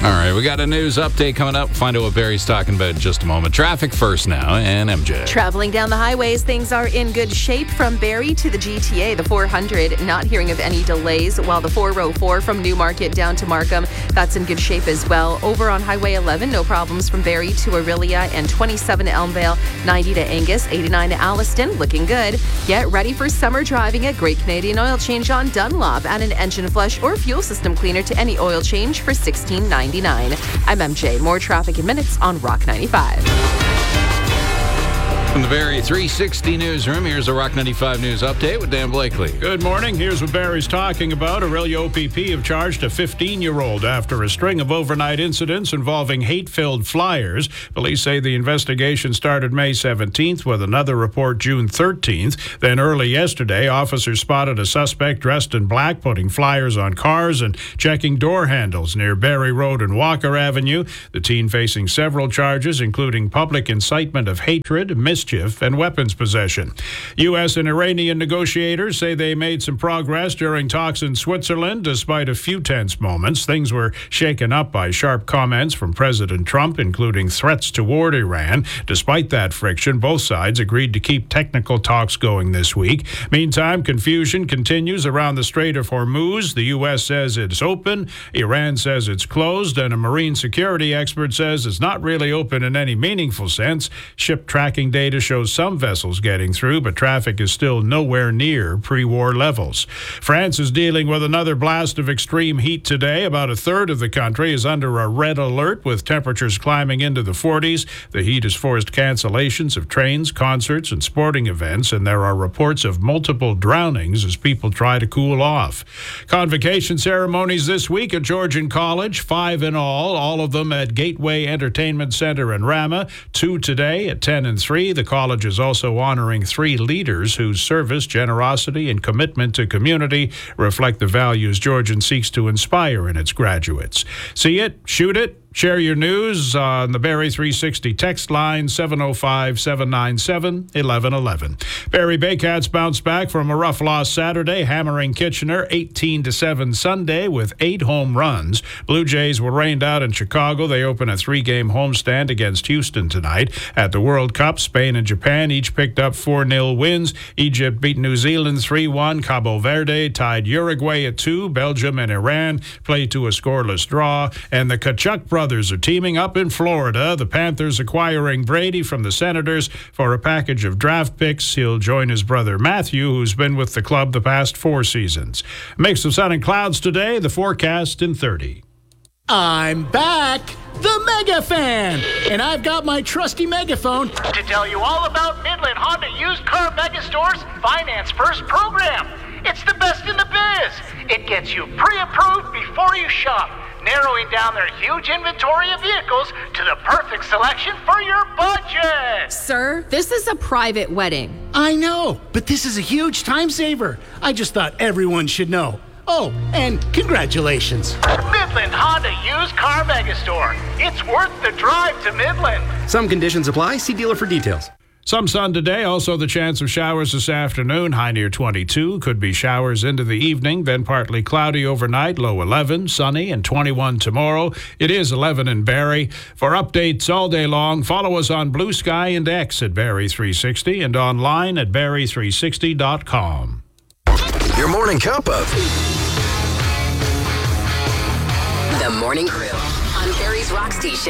All right, we got a news update coming up. Find out what Barry's talking about in just a moment. Traffic first now, and MJ. Traveling down the highways, things are in good shape from Barrie to the GTA, the 400. Not hearing of any delays, while the 404 from Newmarket down to Markham, that's in good shape as well. Over on Highway 11, no problems from Barrie to Orillia, and 27 to Elmvale, 90 to Angus, 89 to Alliston, looking good. Get ready for summer driving at Great Canadian Oil Change on Dunlop. Add an engine flush or fuel system cleaner to any oil change for $16.99. I'm MJ. More traffic in minutes on Rock 95. From the Barrie 360 newsroom, here's a Rock 95 News update with Dan Blakely. Good morning. Here's what Barry's talking about. Orillia OPP have charged a 15-year-old after a string of overnight incidents involving hate-filled flyers. Police say the investigation started May 17th with another report June 13th. Then early yesterday, officers spotted a suspect dressed in black putting flyers on cars and checking door handles near Barrie Road and Walker Avenue. The teen facing several charges, including public incitement of hatred, mischief, and weapons possession. U.S. and Iranian negotiators say they made some progress during talks in Switzerland, despite a few tense moments. Things were shaken up by sharp comments from President Trump, including threats toward Iran. Despite that friction, both sides agreed to keep technical talks going this week. Meantime, confusion continues around the Strait of Hormuz. The U.S. says it's open, Iran says it's closed, and a marine security expert says it's not really open in any meaningful sense. Ship tracking data shows some vessels getting through, but traffic is still nowhere near pre-war levels. France is dealing with another blast of extreme heat today. About a third of the country is under a red alert, with temperatures climbing into the 40s. The heat has forced cancellations of trains, concerts, and sporting events, and there are reports of multiple drownings as people try to cool off. Convocation ceremonies this week at Georgian College, 5 in all of them at Gateway Entertainment Center in Rama, 2 today at 10 and 3. The college is also honoring 3 leaders whose service, generosity, and commitment to community reflect the values Georgian seeks to inspire in its graduates. See it, shoot it, share your news on the Barrie 360 text line, 705-797-1111. Barrie Baycats bounced back from a rough loss Saturday, hammering Kitchener 18-7 Sunday with 8 home runs. Blue Jays were rained out in Chicago. They open a 3-game homestand against Houston tonight. At the World Cup, Spain and Japan each picked up 4-0 wins. Egypt beat New Zealand 3-1. Cabo Verde tied Uruguay at 2. Belgium and Iran played to a scoreless draw. And the Kachuk brothers are teaming up in Florida. The Panthers acquiring Brady from the Senators for a package of draft picks. He'll join his brother Matthew, who's been with the club the past 4 seasons. Mix of sun and clouds today, the forecast in 30. I'm back, the Mega Fan, and I've got my trusty megaphone to tell you all about Midland Honda Used Car Megastore's Finance First program. It's the best in the biz. It gets you pre-approved before you shop, narrowing down their huge inventory of vehicles to the perfect selection for your budget. Sir, this is a private wedding. I know, but this is a huge time saver. I just thought everyone should know. Oh, and congratulations. Midland Honda Used Car Megastore. It's worth the drive to Midland. Some conditions apply. See dealer for details. Some sun today, also the chance of showers this afternoon, high near 22. Could be showers into the evening, then partly cloudy overnight, low 11, sunny, and 21 tomorrow. It is 11 in Barrie. For updates all day long, follow us on Blue Sky and X at Barrie 360 and online at barrie360.com. Your morning cup of The Morning Crew on Barrie's Rock Station.